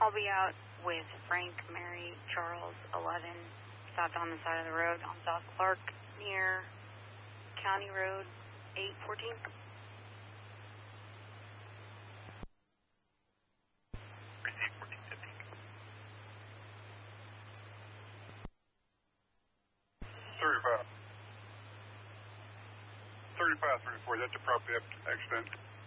I'll be out with Frank, Mary, Charles, 11, stopped on the side of the road on South Clark near County Road 814. Thirty-five, 34. That's a property accident.